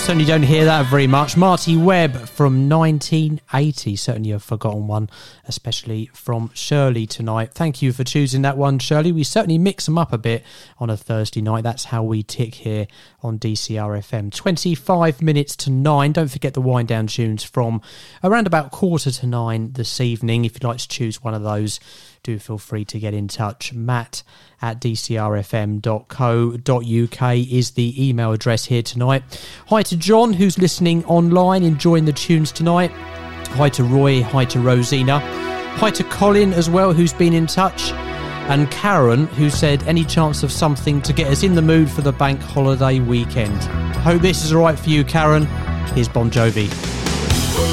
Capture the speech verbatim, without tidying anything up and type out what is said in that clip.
Certainly don't hear that very much. Marty Webb from nineteen eighty, certainly a forgotten one, especially from Shirley tonight. Thank you for choosing that one, Shirley. We certainly mix them up a bit on a Thursday night. That's how we tick here on D C R F M. twenty-five minutes to nine. Don't forget the wind down tunes from around about quarter to nine this evening. If you'd like to choose one of those, do feel free to get in touch. Matt at d c r f m dot co dot u k is the email address here tonight. Hi to John, who's listening online, enjoying the tunes tonight. Hi to Roy, hi to Rosina. Hi to Colin as well, who's been in touch. And Karen, who said, any chance of something to get us in the mood for the bank holiday weekend? Hope this is all right for you, Karen. Here's Bon Jovi.